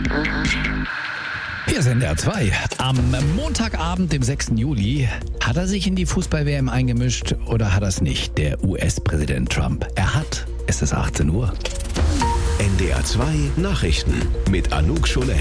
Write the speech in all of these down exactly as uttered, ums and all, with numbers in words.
Hier ist N D R zwei. Am Montagabend, dem sechsten Juli, hat er sich in die Fußball-W M eingemischt oder hat er es nicht, der U S-Präsident Trump? Er hat. Es ist achtzehn Uhr. N D R zwei Nachrichten mit Anouk Scholen.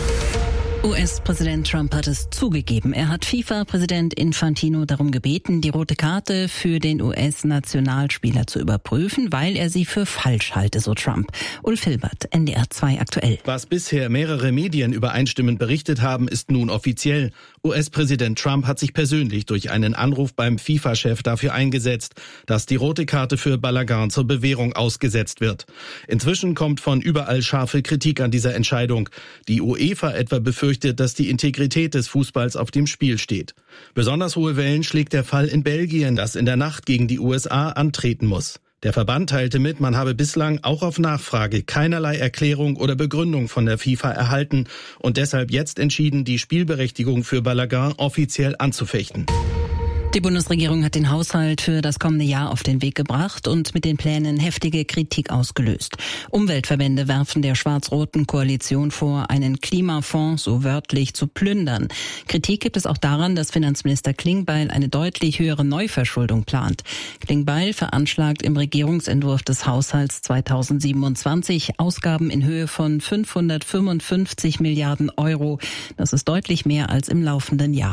U S-Präsident Trump hat es zugegeben. Er hat FIFA-Präsident Infantino darum gebeten, die rote Karte für den U S-Nationalspieler zu überprüfen, weil er sie für falsch halte, so Trump. Ulf Hilbert, N D R zwei aktuell. Was bisher mehrere Medien übereinstimmend berichtet haben, ist nun offiziell. U S-Präsident Trump hat sich persönlich durch einen Anruf beim FIFA-Chef dafür eingesetzt, dass die rote Karte für Balaguer zur Bewährung ausgesetzt wird. Inzwischen kommt von überall scharfe Kritik an dieser Entscheidung. Die UEFA etwa befürchtet, dass die Integrität des Fußballs auf dem Spiel steht. Besonders hohe Wellen schlägt der Fall in Belgien, das in der Nacht gegen die U S A antreten muss. Der Verband teilte mit, man habe bislang auch auf Nachfrage keinerlei Erklärung oder Begründung von der FIFA erhalten und deshalb jetzt entschieden, die Spielberechtigung für Balaguer offiziell anzufechten. Die Bundesregierung hat den Haushalt für das kommende Jahr auf den Weg gebracht und mit den Plänen heftige Kritik ausgelöst. Umweltverbände werfen der schwarz-roten Koalition vor, einen Klimafonds so wörtlich zu plündern. Kritik gibt es auch daran, dass Finanzminister Klingbeil eine deutlich höhere Neuverschuldung plant. Klingbeil veranschlagt im Regierungsentwurf des Haushalts zweitausendsiebenundzwanzig Ausgaben in Höhe von fünfhundertfünfundfünfzig Milliarden Euro. Das ist deutlich mehr als im laufenden Jahr.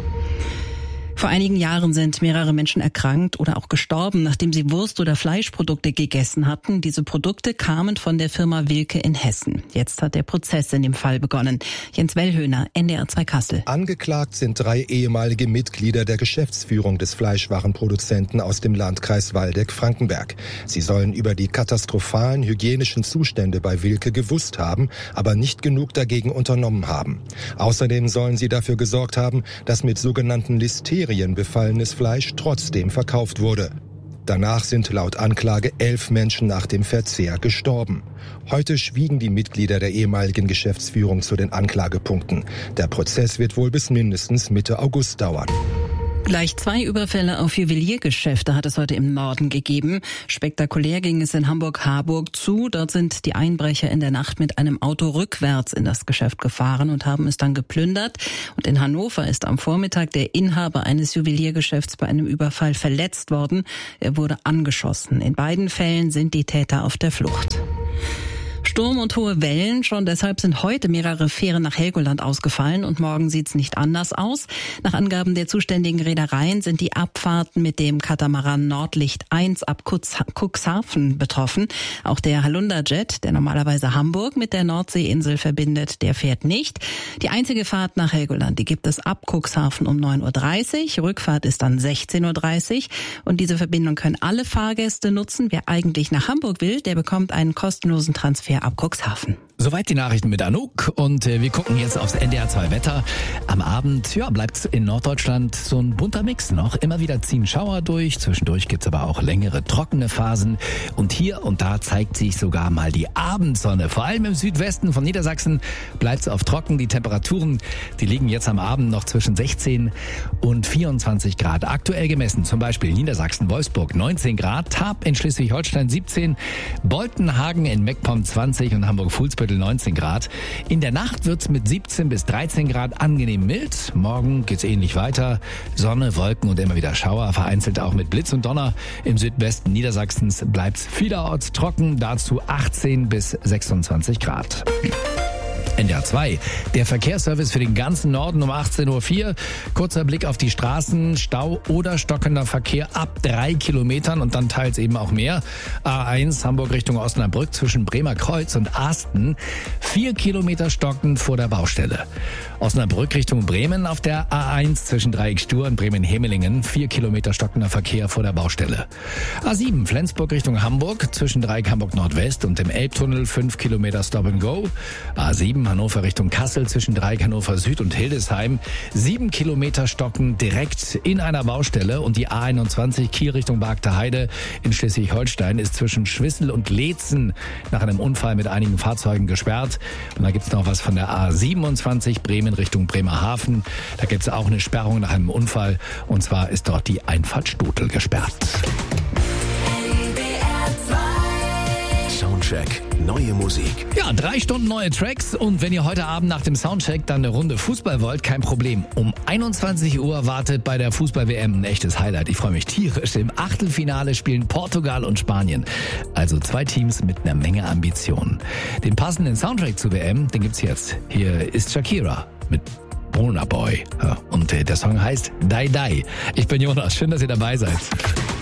Vor einigen Jahren sind mehrere Menschen erkrankt oder auch gestorben, nachdem sie Wurst- oder Fleischprodukte gegessen hatten. Diese Produkte kamen von der Firma Wilke in Hessen. Jetzt hat der Prozess in dem Fall begonnen. Jens Wellhöhner, N D R zwei Kassel. Angeklagt sind drei ehemalige Mitglieder der Geschäftsführung des Fleischwarenproduzenten aus dem Landkreis Waldeck-Frankenberg. Sie sollen über die katastrophalen hygienischen Zustände bei Wilke gewusst haben, aber nicht genug dagegen unternommen haben. Außerdem sollen sie dafür gesorgt haben, dass mit sogenannten Listerien befallenes Fleisch trotzdem verkauft wurde. Danach sind laut Anklage elf Menschen nach dem Verzehr gestorben. Heute schwiegen die Mitglieder der ehemaligen Geschäftsführung zu den Anklagepunkten. Der Prozess wird wohl bis mindestens Mitte August dauern. Gleich zwei Überfälle auf Juweliergeschäfte hat es heute im Norden gegeben. Spektakulär ging es in Hamburg-Harburg zu. Dort sind die Einbrecher in der Nacht mit einem Auto rückwärts in das Geschäft gefahren und haben es dann geplündert. Und in Hannover ist am Vormittag der Inhaber eines Juweliergeschäfts bei einem Überfall verletzt worden. Er wurde angeschossen. In beiden Fällen sind die Täter auf der Flucht. Sturm und hohe Wellen, schon deshalb sind heute mehrere Fähren nach Helgoland ausgefallen und morgen sieht's nicht anders aus. Nach Angaben der zuständigen Reedereien sind die Abfahrten mit dem Katamaran Nordlicht eins ab Cuxhaven betroffen. Auch der Halunda-Jet, der normalerweise Hamburg mit der Nordseeinsel verbindet, der fährt nicht. Die einzige Fahrt nach Helgoland, die gibt es ab Cuxhaven um neun Uhr dreißig. Rückfahrt ist dann sechzehn Uhr dreißig. Und diese Verbindung können alle Fahrgäste nutzen. Wer eigentlich nach Hamburg will, der bekommt einen kostenlosen Transfer ab Cuxhaven. Soweit die Nachrichten mit Anouk und äh, wir gucken jetzt aufs N D R zwei Wetter. Am Abend ja, bleibt in Norddeutschland so ein bunter Mix noch. Immer wieder ziehen Schauer durch, zwischendurch gibt's aber auch längere trockene Phasen. Und hier und da zeigt sich sogar mal die Abendsonne. Vor allem im Südwesten von Niedersachsen bleibt's auf trocken. Die Temperaturen, die liegen jetzt am Abend noch zwischen sechzehn und vierundzwanzig Grad. Aktuell gemessen zum Beispiel Niedersachsen, Wolfsburg neunzehn Grad, Tarp in Schleswig-Holstein siebzehn, Boltenhagen in Meckpomm zwanzig und Hamburg-Fuhlsbüttel neunzehn Grad. In der Nacht wird's mit siebzehn bis dreizehn Grad angenehm mild. Morgen geht's ähnlich weiter. Sonne, Wolken und immer wieder Schauer, vereinzelt auch mit Blitz und Donner. Im Südwesten Niedersachsens bleibt's vielerorts trocken, dazu achtzehn bis sechsundzwanzig Grad. N D R zwei, der Verkehrsservice für den ganzen Norden um achtzehn Uhr vier. Kurzer Blick auf die Straßen, Stau oder stockender Verkehr ab drei Kilometern und dann teils eben auch mehr. A eins Hamburg Richtung Osnabrück zwischen Bremer Kreuz und Asten. Vier Kilometer stockend vor der Baustelle. Osnabrück Richtung Bremen auf der A eins zwischen Dreieck-Stur und Bremen-Hemelingen. Vier Kilometer stockender Verkehr vor der Baustelle. A sieben Flensburg Richtung Hamburg zwischen Dreieck Hamburg Nordwest und dem Elbtunnel. Fünf Kilometer Stop and Go. A sieben Hannover Richtung Kassel zwischen Dreieck Hannover Süd und Hildesheim. Sieben Kilometer stocken direkt in einer Baustelle. Und die A einundzwanzig Kiel Richtung Bargter Heide in Schleswig-Holstein ist zwischen Schwissel und Leetzen nach einem Unfall mit einigen Fahrzeugen gesperrt. Und da gibt's noch was von der A siebenundzwanzig Bremen Richtung Bremerhaven. Da gibt's auch eine Sperrung nach einem Unfall. Und zwar ist dort die Einfahrt Stotel gesperrt. Schauen Soundcheck. Neue Musik. Ja, drei Stunden neue Tracks und wenn ihr heute Abend nach dem Soundcheck dann eine Runde Fußball wollt, kein Problem. Um einundzwanzig Uhr wartet bei der Fußball-W M ein echtes Highlight. Ich freue mich tierisch. Im Achtelfinale spielen Portugal und Spanien. Also zwei Teams mit einer Menge Ambitionen. Den passenden Soundtrack zur W M, den gibt's jetzt. Hier ist Shakira mit Burna Boy. Ja, und der Song heißt Die Die. Ich bin Jonas, schön, dass ihr dabei seid.